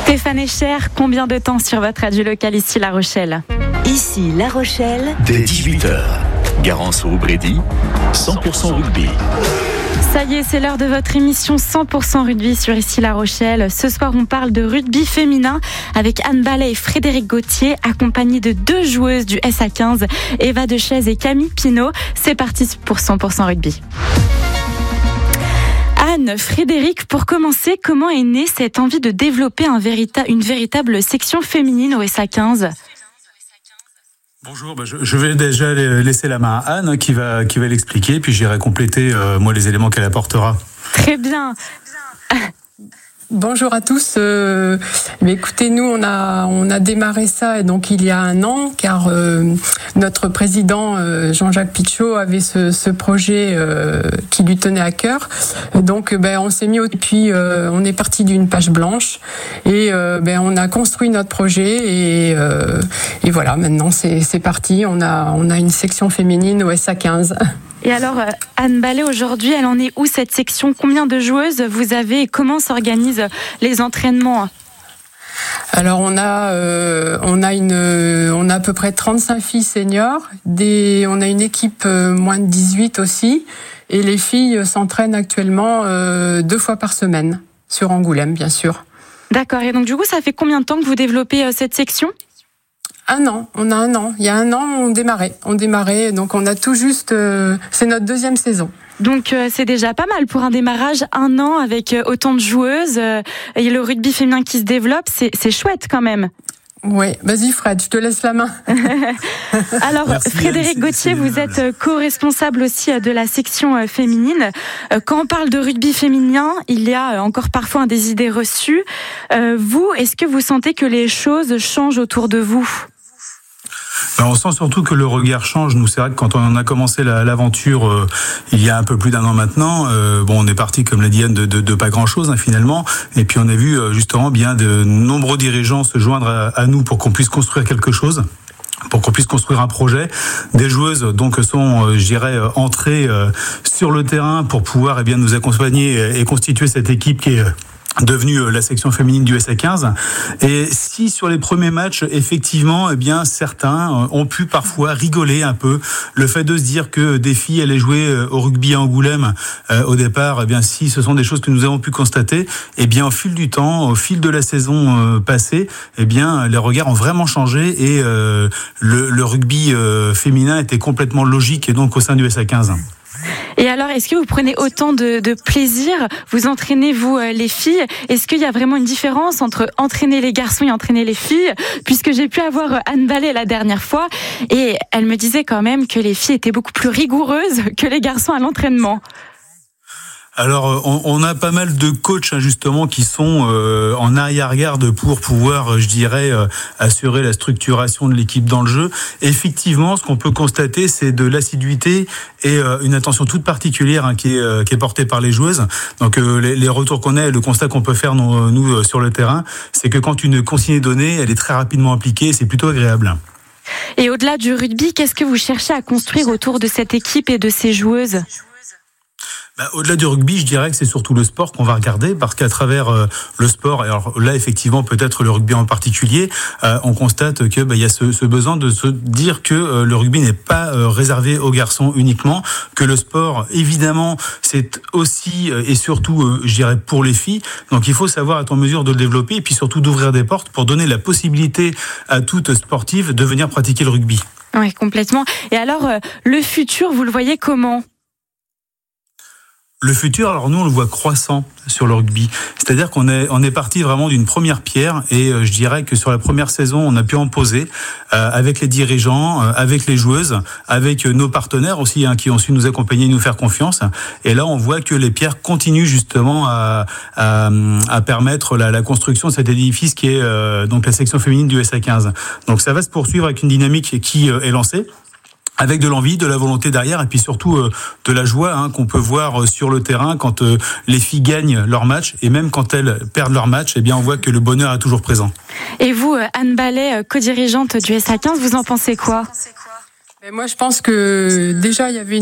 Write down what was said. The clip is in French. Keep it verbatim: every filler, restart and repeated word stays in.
Stéphane Echer, combien de temps sur votre radio locale ici La Rochelle? Ici La Rochelle. Dès dix-huit heures, Garance Roubrédy, cent pour cent rugby. Ça y est, c'est l'heure de votre émission cent pour cent rugby sur Ici La Rochelle. Ce soir, on parle de rugby féminin avec Anne Ballet et Frédéric Gauthier, accompagnés de deux joueuses du S A quinze, Eva Dechaise et Camille Pinault. C'est parti pour cent pour cent rugby. Anne, Frédéric, pour commencer, comment est née cette envie de développer un véritable, une véritable section féminine au S A quinze ? Bonjour, bah je, je vais déjà laisser la main à Anne qui va, qui va l'expliquer, puis j'irai compléter euh, moi les éléments qu'elle apportera. Très bien. Bonjour à tous. Euh, mais écoutez, nous on a on a démarré ça donc il y a un an, car euh, notre président euh, Jean-Jacques Pichot avait ce, ce projet euh, qui lui tenait à cœur. Et donc ben on s'est mis au puis euh, on est parti d'une page blanche et euh, ben on a construit notre projet et euh, et voilà, maintenant c'est c'est parti. On a on a une section féminine au S A quinze. Et alors, Anne Ballet, aujourd'hui, elle en est où cette section ? Combien de joueuses vous avez et comment s'organisent les entraînements ? Alors on a euh, on a une on a à peu près trente-cinq filles seniors, des on a une équipe euh, moins de dix-huit aussi, et les filles s'entraînent actuellement euh, deux fois par semaine sur Angoulême, bien sûr. D'accord. Et donc du coup, ça fait combien de temps que vous développez euh, cette section ? Un an, on a un an. Il y a un an, on démarrait. On démarrait, donc on a tout juste... Euh, c'est notre deuxième saison. Donc euh, c'est déjà pas mal pour un démarrage, un an avec euh, autant de joueuses euh, et le rugby féminin qui se développe, c'est, c'est chouette quand même. Oui, vas-y Fred, je te laisse la main. Alors Merci, Frédéric Anne, Gauthier, c'est, c'est vous êtes co-responsable aussi de la section féminine. Quand on parle de rugby féminin, il y a encore parfois des idées reçues. Euh, vous, est-ce que vous sentez que les choses changent autour de vous ? Ben, on sent surtout que le regard change. Nous, c'est vrai que quand on a commencé la, l'aventure euh, il y a un peu plus d'un an maintenant, euh, bon, on est parti, comme l'a dit Anne, de, de, de pas grand-chose hein, finalement. Et puis on a vu euh, justement bien de nombreux dirigeants se joindre à, à nous pour qu'on puisse construire quelque chose, pour qu'on puisse construire un projet. Des joueuses donc sont, euh, je dirais, euh, entrées euh, sur le terrain pour pouvoir eh bien nous accompagner et, et constituer cette équipe qui est euh, devenue la section féminine du S A quinze. Et si sur les premiers matchs, effectivement, eh bien certains ont pu parfois rigoler un peu, le fait de se dire que des filles allaient jouer au rugby à Angoulême euh, au départ, eh bien si ce sont des choses que nous avons pu constater, eh bien au fil du temps, au fil de la saison euh, passée, eh bien les regards ont vraiment changé et euh, le, le rugby euh, féminin était complètement logique et donc au sein du S A quinze. Et alors, est-ce que vous prenez autant de, de plaisir ? Vous entraînez, vous, euh, les filles ? Est-ce qu'il y a vraiment une différence entre entraîner les garçons et entraîner les filles ? Puisque j'ai pu avoir Anne Ballet la dernière fois, et elle me disait quand même que les filles étaient beaucoup plus rigoureuses que les garçons à l'entraînement. Alors, on, on a pas mal de coachs hein, justement qui sont euh, en arrière-garde pour pouvoir, je dirais, euh, assurer la structuration de l'équipe dans le jeu. Effectivement, ce qu'on peut constater, c'est de l'assiduité et euh, une attention toute particulière hein, qui est euh, qui est portée par les joueuses. Donc, euh, les, les retours qu'on a et le constat qu'on peut faire nous, nous sur le terrain, c'est que quand une consigne est donnée, elle est très rapidement appliquée. Et c'est plutôt agréable. Et au-delà du rugby, qu'est-ce que vous cherchez à construire autour de cette équipe et de ces joueuses ? Bah, au-delà du rugby, je dirais que c'est surtout le sport qu'on va regarder, parce qu'à travers euh, le sport, alors là effectivement peut-être le rugby en particulier, euh, on constate que bah, y a ce, ce besoin de se dire que euh, le rugby n'est pas euh, réservé aux garçons uniquement, que le sport évidemment c'est aussi euh, et surtout, euh, je dirais pour les filles. Donc il faut savoir être en mesure de le développer et puis surtout d'ouvrir des portes pour donner la possibilité à toute sportive de venir pratiquer le rugby. Oui, complètement. Et alors euh, le futur, vous le voyez comment ? Le futur, alors nous on le voit croissant sur le rugby. C'est-à-dire qu'on est on est parti vraiment d'une première pierre et euh, je dirais que sur la première saison, on a pu en poser euh, avec les dirigeants, euh, avec les joueuses, avec euh, nos partenaires aussi hein, qui ont su nous accompagner, nous faire confiance. Et là, on voit que les pierres continuent justement à à, à permettre la, la construction de cet édifice qui est euh, donc la section féminine du S A quinze. Donc ça va se poursuivre avec une dynamique qui euh, est lancée, avec de l'envie, de la volonté derrière et puis surtout euh, de la joie hein, qu'on peut voir euh, sur le terrain quand euh, les filles gagnent leur match et même quand elles perdent leur match, eh bien on voit que le bonheur est toujours présent. Et vous, Anne Ballet, co-dirigeante du S A quinze, vous en pensez quoi ? Et moi je pense que déjà il y avait une